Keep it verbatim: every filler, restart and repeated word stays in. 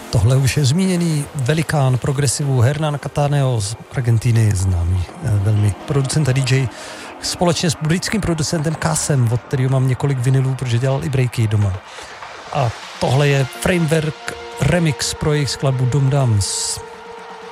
Tohle už je zmíněný velikán progresivu Hernán Cattaneo z Argentiny, známý velmi producent a D J, společně s britským producentem Casem, od kterého mám několik vinylů, protože dělal i breaky doma. A tohle je Framework remix pro jejich skladbu Dum Dums.